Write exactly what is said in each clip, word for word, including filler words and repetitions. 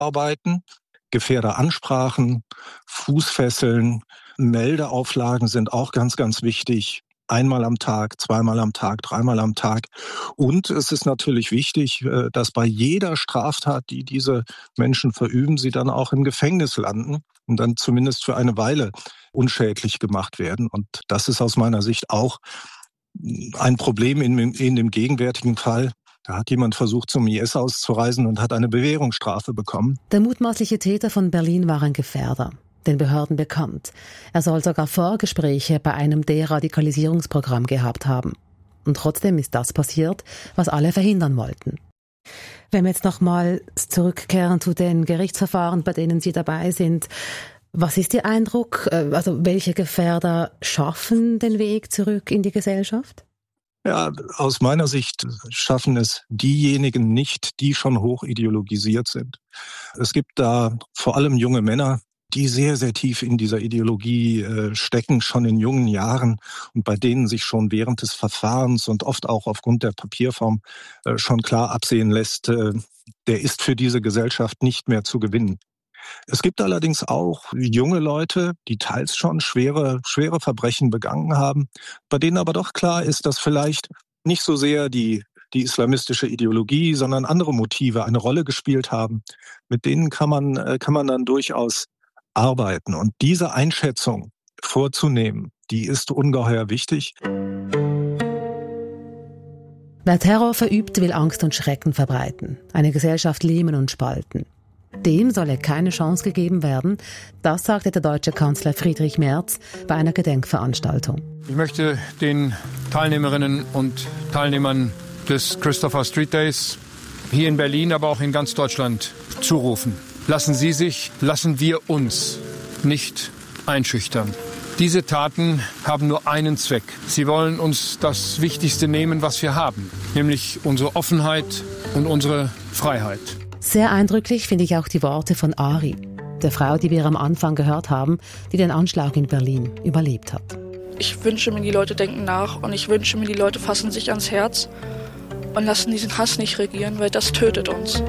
arbeiten. Gefährderansprachen, Fußfesseln, Meldeauflagen sind auch ganz, ganz wichtig. Einmal am Tag, zweimal am Tag, dreimal am Tag. Und es ist natürlich wichtig, dass bei jeder Straftat, die diese Menschen verüben, sie dann auch im Gefängnis landen und dann zumindest für eine Weile unschädlich gemacht werden. Und das ist aus meiner Sicht auch ein Problem in, in dem gegenwärtigen Fall. Da hat jemand versucht, zum I S auszureisen und hat eine Bewährungsstrafe bekommen. Der mutmaßliche Täter von Berlin war ein Gefährder, den Behörden bekannt. Er soll sogar Vorgespräche bei einem Deradikalisierungsprogramm gehabt haben. Und trotzdem ist das passiert, was alle verhindern wollten. Wenn wir jetzt nochmal zurückkehren zu den Gerichtsverfahren, bei denen Sie dabei sind, was ist Ihr Eindruck? Also welche Gefährder schaffen den Weg zurück in die Gesellschaft? Ja, aus meiner Sicht schaffen es diejenigen nicht, die schon hoch ideologisiert sind. Es gibt da vor allem junge Männer, die sehr, sehr tief in dieser Ideologie äh, stecken, schon in jungen Jahren und bei denen sich schon während des Verfahrens und oft auch aufgrund der Papierform äh, schon klar absehen lässt, äh, der ist für diese Gesellschaft nicht mehr zu gewinnen. Es gibt allerdings auch junge Leute, die teils schon schwere, schwere Verbrechen begangen haben, bei denen aber doch klar ist, dass vielleicht nicht so sehr die, die islamistische Ideologie, sondern andere Motive eine Rolle gespielt haben. Mit denen kann man, kann man dann durchaus arbeiten. Und diese Einschätzung vorzunehmen, die ist ungeheuer wichtig. Wer Terror verübt, will Angst und Schrecken verbreiten, eine Gesellschaft lähmen und spalten. Dem solle keine Chance gegeben werden, das sagte der deutsche Kanzler Friedrich Merz bei einer Gedenkveranstaltung. Ich möchte den Teilnehmerinnen und Teilnehmern des Christopher Street Days hier in Berlin, aber auch in ganz Deutschland zurufen. Lassen Sie sich, lassen wir uns nicht einschüchtern. Diese Taten haben nur einen Zweck. Sie wollen uns das Wichtigste nehmen, was wir haben, nämlich unsere Offenheit und unsere Freiheit. Sehr eindrücklich finde ich auch die Worte von Ari, der Frau, die wir am Anfang gehört haben, die den Anschlag in Berlin überlebt hat. Ich wünsche mir, die Leute denken nach und ich wünsche mir, die Leute fassen sich ans Herz und lassen diesen Hass nicht regieren, weil das tötet uns.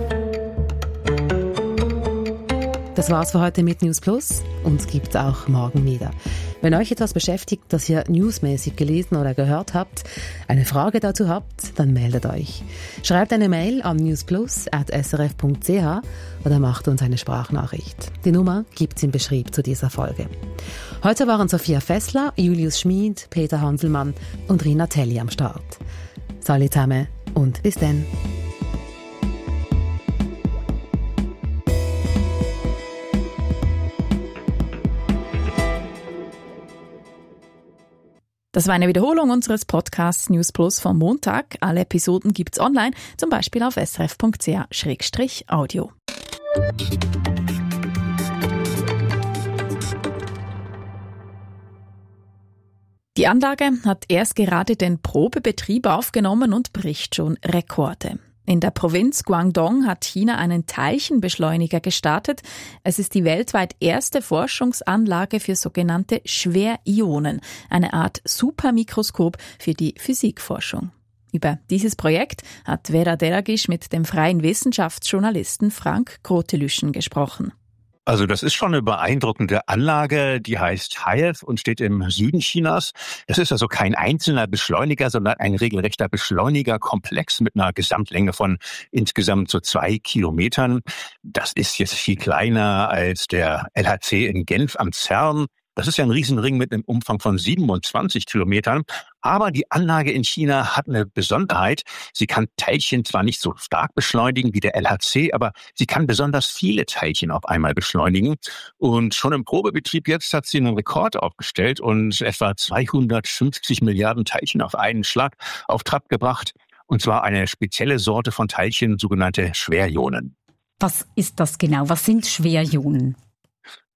Das war's für heute mit News Plus. Uns gibt's auch morgen wieder. Wenn euch etwas beschäftigt, das ihr newsmäßig gelesen oder gehört habt, eine Frage dazu habt, dann meldet euch. Schreibt eine Mail an newsplus at s r f punkt c h oder macht uns eine Sprachnachricht. Die Nummer gibt's im Beschrieb zu dieser Folge. Heute waren Sophia Fessler, Julius Schmid, Peter Hanselmann und Rina Telli am Start. Salut zusammen und bis dann. Das war eine Wiederholung unseres Podcasts News Plus vom Montag. Alle Episoden gibt's online, zum Beispiel auf s r f punkt c h slash audio. Die Anlage hat erst gerade den Probebetrieb aufgenommen und bricht schon Rekorde. In der Provinz Guangdong hat China einen Teilchenbeschleuniger gestartet. Es ist die weltweit erste Forschungsanlage für sogenannte Schwerionen, eine Art Supermikroskop für die Physikforschung. Über dieses Projekt hat Vera Deragisch mit dem freien Wissenschaftsjournalisten Frank Grotelüschen gesprochen. Also das ist schon eine beeindruckende Anlage, die heißt Hive und steht im Süden Chinas. Das ist also kein einzelner Beschleuniger, sondern ein regelrechter Beschleunigerkomplex mit einer Gesamtlänge von insgesamt so zwei Kilometern. Das ist jetzt viel kleiner als der L H C in Genf am CERN. Das ist ja ein Riesenring mit einem Umfang von siebenundzwanzig Kilometern. Aber die Anlage in China hat eine Besonderheit. Sie kann Teilchen zwar nicht so stark beschleunigen wie der L H C, aber sie kann besonders viele Teilchen auf einmal beschleunigen. Und schon im Probebetrieb jetzt hat sie einen Rekord aufgestellt und etwa zweihundertfünfzig Milliarden Teilchen auf einen Schlag auf Trab gebracht. Und zwar eine spezielle Sorte von Teilchen, sogenannte Schwerionen. Was ist das genau? Was sind Schwerionen?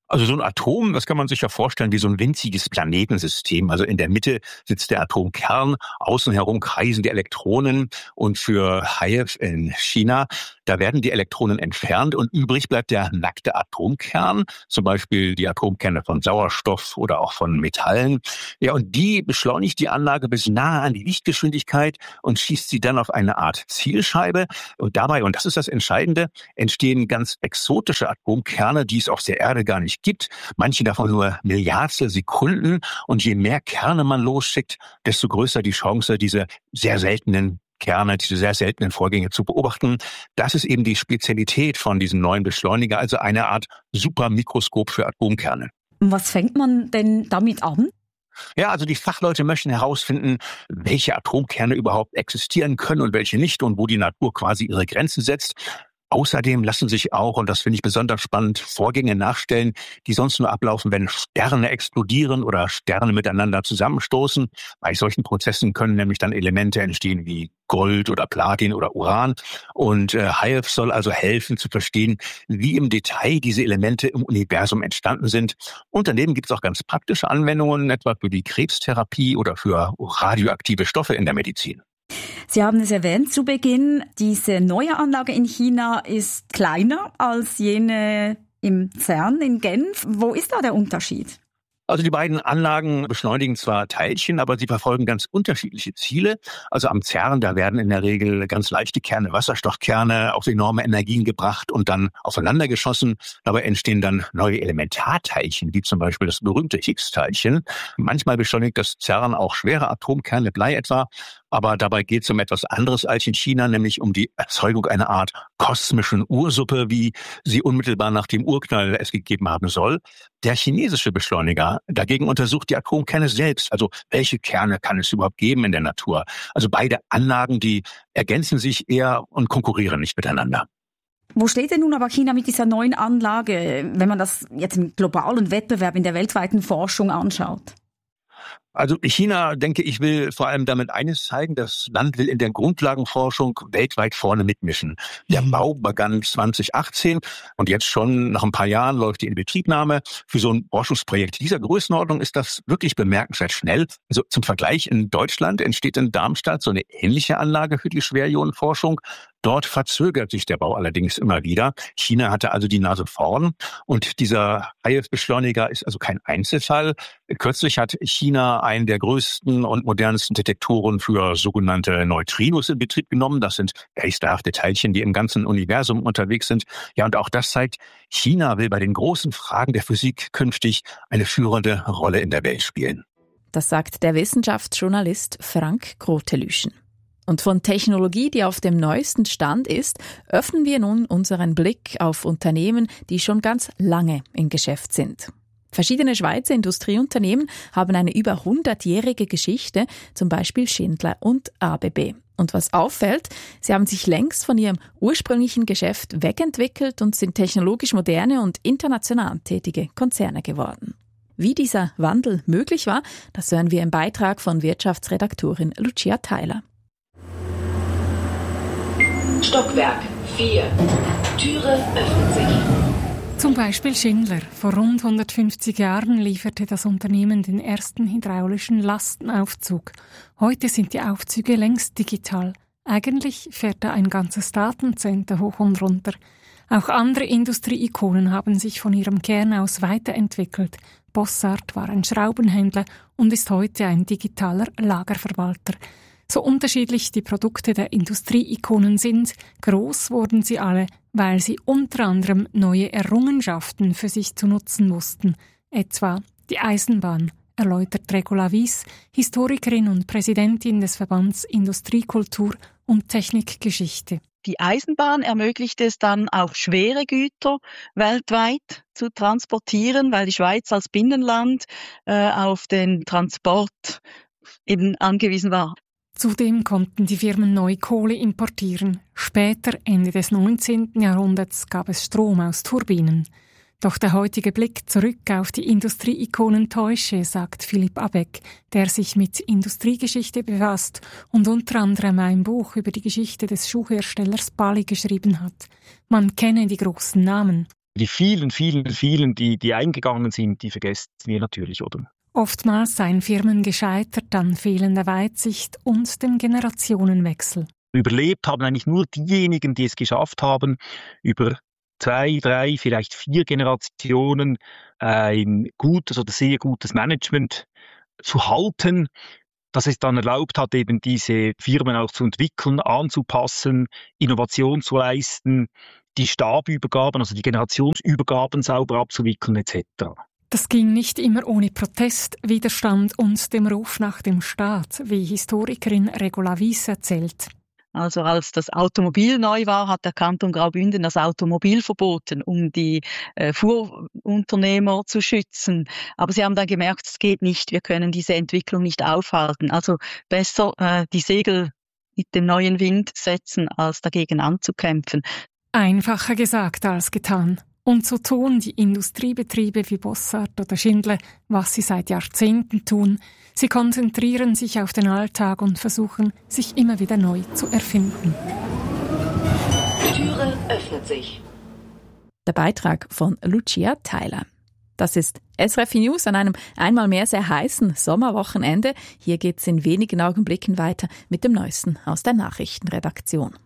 Also so ein Atom, das kann man sich ja vorstellen wie so ein winziges Planetensystem. Also in der Mitte sitzt der Atomkern, außen herum kreisen die Elektronen und für Hayev in China, da werden die Elektronen entfernt und übrig bleibt der nackte Atomkern, zum Beispiel die Atomkerne von Sauerstoff oder auch von Metallen. Ja, und die beschleunigt die Anlage bis nahe an die Lichtgeschwindigkeit und schießt sie dann auf eine Art Zielscheibe. Und dabei, und das ist das Entscheidende, entstehen ganz exotische Atomkerne, die es auf der Erde gar nicht gibt. Manche davon nur Milliardstel Sekunden. Und je mehr Kerne man losschickt, desto größer die Chance, diese sehr seltenen Kerne, diese sehr seltenen Vorgänge zu beobachten. Das ist eben die Spezialität von diesem neuen Beschleuniger, also eine Art Supermikroskop für Atomkerne. Was fängt man denn damit an? Ja, also die Fachleute möchten herausfinden, welche Atomkerne überhaupt existieren können und welche nicht und wo die Natur quasi ihre Grenzen setzt. Außerdem lassen sich auch, und das finde ich besonders spannend, Vorgänge nachstellen, die sonst nur ablaufen, wenn Sterne explodieren oder Sterne miteinander zusammenstoßen. Bei solchen Prozessen können nämlich dann Elemente entstehen wie Gold oder Platin oder Uran. Und äh, Hayev soll also helfen zu verstehen, wie im Detail diese Elemente im Universum entstanden sind. Und daneben gibt es auch ganz praktische Anwendungen, etwa für die Krebstherapie oder für radioaktive Stoffe in der Medizin. Sie haben es erwähnt zu Beginn, diese neue Anlage in China ist kleiner als jene im CERN in Genf. Wo ist da der Unterschied? Also die beiden Anlagen beschleunigen zwar Teilchen, aber sie verfolgen ganz unterschiedliche Ziele. Also am CERN, da werden in der Regel ganz leichte Kerne, Wasserstoffkerne, auf enorme Energien gebracht und dann aufeinander geschossen. Dabei entstehen dann neue Elementarteilchen, wie zum Beispiel das berühmte Higgs-Teilchen. Manchmal beschleunigt das CERN auch schwere Atomkerne, Blei etwa. Aber dabei geht es um etwas anderes als in China, nämlich um die Erzeugung einer Art kosmischen Ursuppe, wie sie unmittelbar nach dem Urknall es gegeben haben soll. Der chinesische Beschleuniger dagegen untersucht die Atomkerne selbst. Also welche Kerne kann es überhaupt geben in der Natur? Also beide Anlagen, die ergänzen sich eher und konkurrieren nicht miteinander. Wo steht denn nun aber China mit dieser neuen Anlage, wenn man das jetzt im globalen Wettbewerb in der weltweiten Forschung anschaut? Also China, denke ich, will vor allem damit eines zeigen, das Land will in der Grundlagenforschung weltweit vorne mitmischen. Der Bau begann zwanzig achtzehn und jetzt schon nach ein paar Jahren läuft die Inbetriebnahme. Für so ein Forschungsprojekt dieser Größenordnung ist das wirklich bemerkenswert schnell. Also zum Vergleich, in Deutschland entsteht in Darmstadt so eine ähnliche Anlage für die Schwerionenforschung. Dort verzögert sich der Bau allerdings immer wieder. China hatte also die Nase vorn und dieser Hayev-Beschleuniger ist also kein Einzelfall. Kürzlich hat China einen der größten und modernsten Detektoren für sogenannte Neutrinos in Betrieb genommen. Das sind geisterhafte Teilchen, die im ganzen Universum unterwegs sind. Ja, und auch das zeigt, China will bei den großen Fragen der Physik künftig eine führende Rolle in der Welt spielen. Das sagt der Wissenschaftsjournalist Frank Grotelüschen. Und von Technologie, die auf dem neuesten Stand ist, öffnen wir nun unseren Blick auf Unternehmen, die schon ganz lange im Geschäft sind. Verschiedene Schweizer Industrieunternehmen haben eine über hundertjährige Geschichte, zum Beispiel Schindler und A B B. Und was auffällt, sie haben sich längst von ihrem ursprünglichen Geschäft wegentwickelt und sind technologisch moderne und international tätige Konzerne geworden. Wie dieser Wandel möglich war, das hören wir im Beitrag von Wirtschaftsredaktorin Lucia Theiler. Stockwerk vier. Türe öffnet sich. Zum Beispiel Schindler. Vor rund hundertfünfzig Jahren lieferte das Unternehmen den ersten hydraulischen Lastenaufzug. Heute sind die Aufzüge längst digital. Eigentlich fährt da ein ganzes Datencenter hoch und runter. Auch andere Industrieikonen haben sich von ihrem Kern aus weiterentwickelt. Bossart war ein Schraubenhändler und ist heute ein digitaler Lagerverwalter. So unterschiedlich die Produkte der Industrieikonen sind, groß wurden sie alle, weil sie unter anderem neue Errungenschaften für sich zu nutzen wussten, etwa die Eisenbahn, erläutert Regula Wies, Historikerin und Präsidentin des Verbands Industriekultur und Technikgeschichte. Die Eisenbahn ermöglicht es dann auch schwere Güter weltweit zu transportieren, weil die Schweiz als Binnenland äh, auf den Transport eben angewiesen war. Zudem konnten die Firmen neu Kohle importieren. Später, Ende des neunzehnten Jahrhunderts, gab es Strom aus Turbinen. Doch der heutige Blick zurück auf die Industrieikonen täusche, sagt Philipp Abeck, der sich mit Industriegeschichte befasst und unter anderem ein Buch über die Geschichte des Schuhherstellers Bali geschrieben hat. Man kenne die großen Namen. Die vielen, vielen, vielen, die, die eingegangen sind, die vergessen wir natürlich, oder? Oftmals seien Firmen gescheitert an fehlender Weitsicht und dem Generationenwechsel. Überlebt haben eigentlich nur diejenigen, die es geschafft haben, über zwei, drei, vielleicht vier Generationen ein gutes oder sehr gutes Management zu halten, das es dann erlaubt hat, eben diese Firmen auch zu entwickeln, anzupassen, Innovation zu leisten, die Stabübergaben, also die Generationsübergaben sauber abzuwickeln et cetera. Das ging nicht immer ohne Protest, Widerstand und dem Ruf nach dem Staat, wie Historikerin Regula Wies erzählt. Also als das Automobil neu war, hat der Kanton Graubünden das Automobil verboten, um die äh, Fuhrunternehmer zu schützen. Aber sie haben dann gemerkt, es geht nicht, wir können diese Entwicklung nicht aufhalten. Also besser äh, die Segel mit dem neuen Wind setzen, als dagegen anzukämpfen. Einfacher gesagt als getan. Und so tun die Industriebetriebe wie Bossart oder Schindler, was sie seit Jahrzehnten tun. Sie konzentrieren sich auf den Alltag und versuchen, sich immer wieder neu zu erfinden. Türe öffnet sich. Der Beitrag von Lucia Theiler. Das ist S R F News an einem einmal mehr sehr heißen Sommerwochenende. Hier geht's in wenigen Augenblicken weiter mit dem Neuesten aus der Nachrichtenredaktion.